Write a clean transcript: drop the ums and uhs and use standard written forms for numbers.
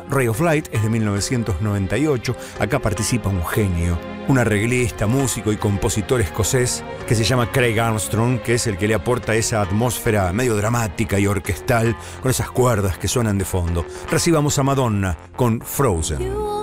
Ray of Light es de 1998. Acá participa un genio, un arreglista, músico y compositor escocés que se llama Craig Armstrong, que es el que le aporta esa atmósfera medio dramática y orquestal con esas cuerdas que suenan de fondo. Recibamos a Madonna con Frozen.